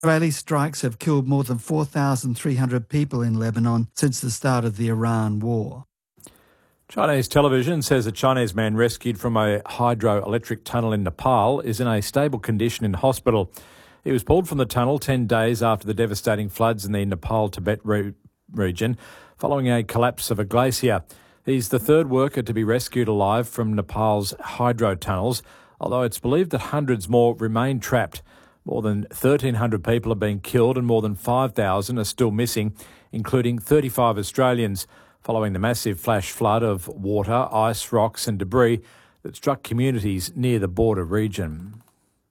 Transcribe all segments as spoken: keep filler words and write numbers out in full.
Israeli strikes have killed more than four thousand three hundred people in Lebanon since the start of the Iran war. Chinese television says a Chinese man rescued from a hydroelectric tunnel in Nepal is in a stable condition in hospital. He was pulled from the tunnel ten days after the devastating floods in the Nepal-Tibet re- region following a collapse of a glacier. He's the third worker to be rescued alive from Nepal's hydro tunnels, although it's believed that hundreds more remain trapped. More than thirteen hundred people have been killed and more than five thousand are still missing, including thirty-five Australians, following the massive flash flood of water, ice, rocks and debris that struck communities near the border region.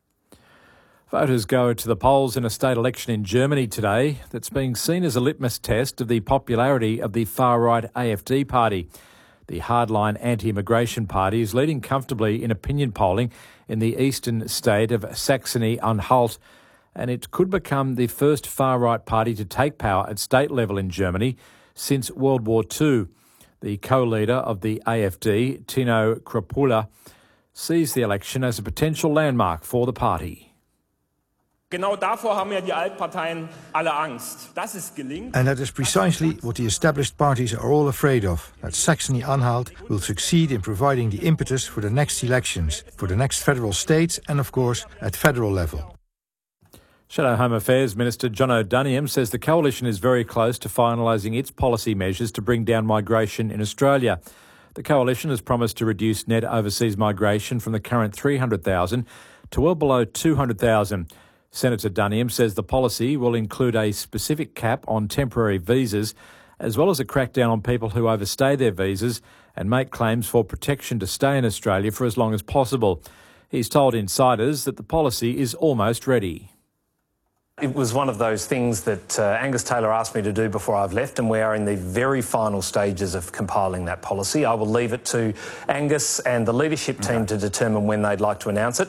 Voters go to the polls in a state election in Germany today that's being seen as a litmus test of the popularity of the far-right A F D party. The hardline anti-immigration party is leading comfortably in opinion polling in the eastern state of Saxony-Anhalt, and it could become the first far-right party to take power at state level in Germany since World War Two. The co-leader of the A F D, Tino Kruppula, sees the election as a potential landmark for the party. Genau davor haben ja die Altparteien alle Angst. Dass es gelingt. And that is precisely what the established parties are all afraid of, that Saxony-Anhalt will succeed in providing the impetus for the next elections, for the next federal states and, of course, at federal level. Shadow Home Affairs Minister John O'Doniam says the coalition is very close to finalising its policy measures to bring down migration in Australia. The coalition has promised to reduce net overseas migration from the current three hundred thousand to well below two hundred thousand. Senator Duniam says the policy will include a specific cap on temporary visas, as well as a crackdown on people who overstay their visas and make claims for protection to stay in Australia for as long as possible. He's told insiders that the policy is almost ready. It was one of those things that uh, Angus Taylor asked me to do before I've left, and we are in the very final stages of compiling that policy. I will leave it to Angus and the leadership team to determine when they'd like to announce it.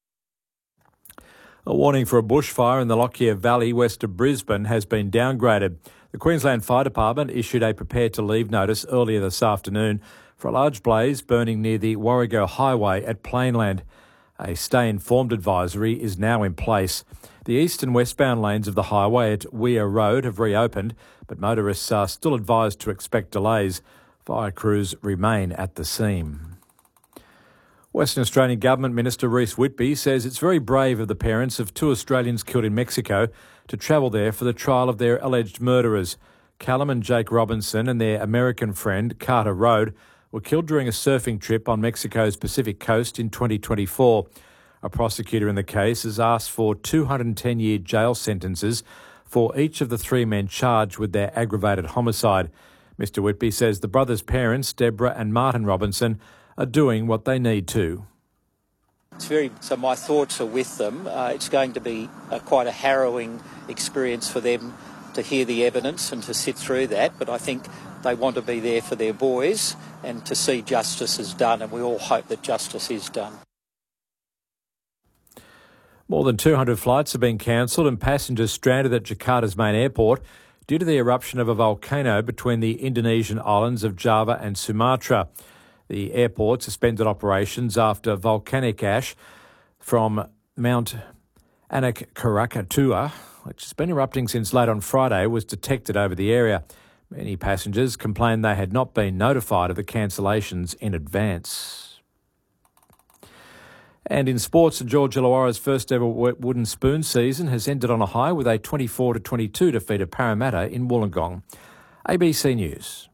A warning for a bushfire in the Lockyer Valley west of Brisbane has been downgraded. The Queensland Fire Department issued a prepare to leave notice earlier this afternoon for a large blaze burning near the Warrego Highway at Plainland. A stay informed advisory is now in place. The east and westbound lanes of the highway at Weir Road have reopened, but motorists are still advised to expect delays. Fire crews remain at the scene. Western Australian Government Minister Reece Whitby says it's very brave of the parents of two Australians killed in Mexico to travel there for the trial of their alleged murderers. Callum and Jake Robinson and their American friend, Carter Road, were killed during a surfing trip on Mexico's Pacific coast in twenty twenty-four. A prosecutor in the case has asked for two hundred ten year jail sentences for each of the three men charged with their aggravated homicide. Mister Whitby says the brothers' parents, Deborah and Martin Robinson, are doing what they need to. It's very, so my thoughts are with them. Uh, it's going to be a, quite a harrowing experience for them to hear the evidence and to sit through that, but I think they want to be there for their boys and to see justice is done, and we all hope that justice is done. More than two hundred flights have been cancelled and passengers stranded at Jakarta's main airport due to the eruption of a volcano between the Indonesian islands of Java and Sumatra. The airport suspended operations after volcanic ash from Mount Anak Krakatoa, which has been erupting since late on Friday, was detected over the area. Many passengers complained they had not been notified of the cancellations in advance. And in sports, George Illawarra's first ever wooden spoon season has ended on a high with a twenty-four to twenty-two defeat of Parramatta in Wollongong. A B C News.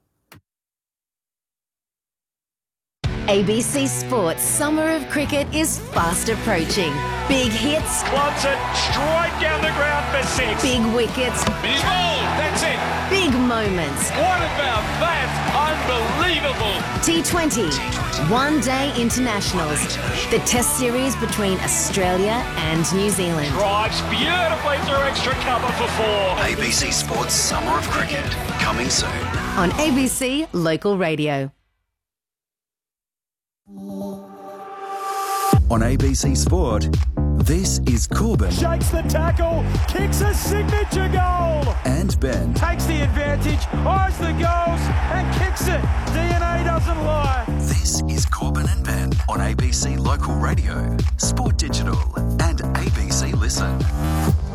A B C Sports Summer of Cricket is fast approaching. Big hits. Wants it straight down the ground for six. Big wickets. He's bowled. That's it. Big moments. What about that? Unbelievable. T twenty. One Day Internationals. The Test series between Australia and New Zealand. Drives beautifully through extra cover for four. A B C Sports Summer of Cricket. Coming soon. On A B C Local Radio. On A B C Sport, this is Corbin. Shakes the tackle, kicks a signature goal. And Ben. Takes the advantage, eyes the goals and kicks it. D N A doesn't lie. This is Corbin and Ben on A B C Local Radio, Sport Digital and A B C Listen.